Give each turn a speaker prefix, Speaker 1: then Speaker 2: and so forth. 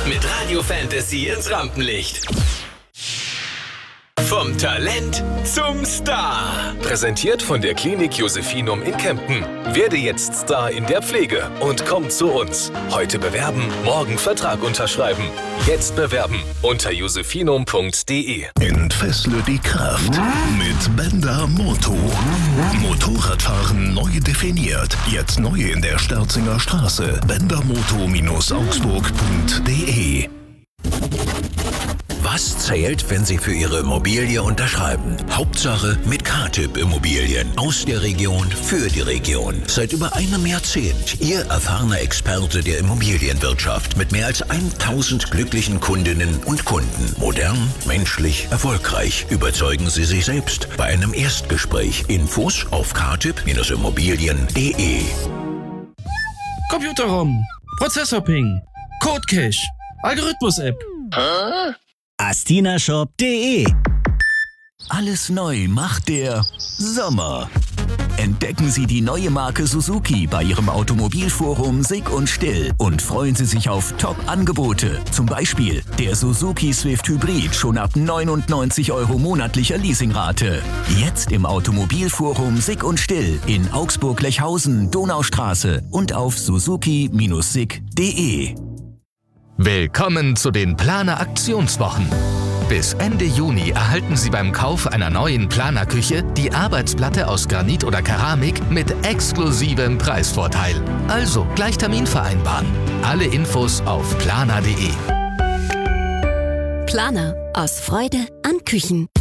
Speaker 1: Mit Radio Fantasy ins Rampenlicht. Vom Talent zum Star.
Speaker 2: Präsentiert von der Klinik Josephinum in Kempten. Werde jetzt Star in der Pflege und komm zu uns. Heute bewerben, morgen Vertrag unterschreiben. Jetzt bewerben unter josephinum.de.
Speaker 3: Entfessle die Kraft mit Benda Moto. Motorradfahren neu definiert. Jetzt neu in der Sterzinger Straße. bendermoto-augsburg.de.
Speaker 4: Was zählt, wenn Sie für Ihre Immobilie unterschreiben? Hauptsache mit K-Typ Immobilien. Aus der Region für die Region. Seit über einem Jahrzehnt Ihr erfahrener Experte der Immobilienwirtschaft mit mehr als 1000 glücklichen Kundinnen und Kunden. Modern, menschlich, erfolgreich. Überzeugen Sie sich selbst bei einem Erstgespräch. Infos auf ktyp-immobilien.de.
Speaker 5: Computer-ROM, Prozessor-Ping, Code-Cache, Algorithmus-App.
Speaker 6: astinashop.de.
Speaker 3: Alles neu macht der Sommer. Entdecken Sie die neue Marke Suzuki bei Ihrem Automobilforum Sick und Still und freuen Sie sich auf Top-Angebote. Zum Beispiel der Suzuki Swift Hybrid schon ab 99 € monatlicher Leasingrate. Jetzt im Automobilforum Sick und Still in Augsburg-Lechhausen, Donaustraße und auf suzuki-sick.de.
Speaker 7: Willkommen zu den Planer Aktionswochen. Bis Ende Juni erhalten Sie beim Kauf einer neuen Planerküche die Arbeitsplatte aus Granit oder Keramik mit exklusivem Preisvorteil. Also gleich Termin vereinbaren. Alle Infos auf planer.de.
Speaker 8: Planer. Aus Freude an Küchen.